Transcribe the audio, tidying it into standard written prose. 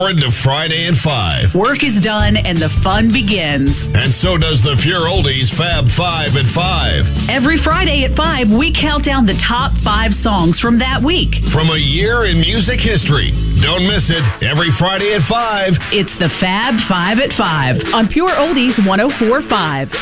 Into Friday at 5. Work is done and the fun begins. And so does the Pure Oldies Fab 5 at 5. Every Friday at 5, we count down the top 5 songs from that week. From a year in music history. Don't miss it. Every Friday at 5. It's the Fab 5 at 5 on Pure Oldies 104.5.